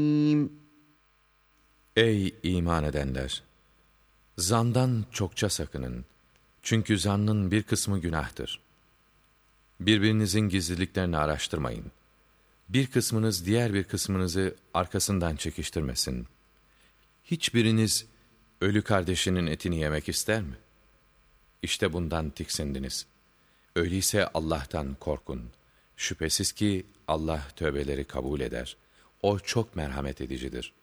Ey iman edenler! Zandan çokça sakının. Çünkü zannın bir kısmı günahtır. Birbirinizin gizliliklerini araştırmayın. Bir kısmınız diğer bir kısmınızı arkasından çekiştirmesin. Hiçbiriniz ölü kardeşinin etini yemek ister mi? İşte bundan tiksindiniz. Öyleyse Allah'tan korkun. Şüphesiz ki Allah tövbeleri kabul eder. O çok merhamet edicidir.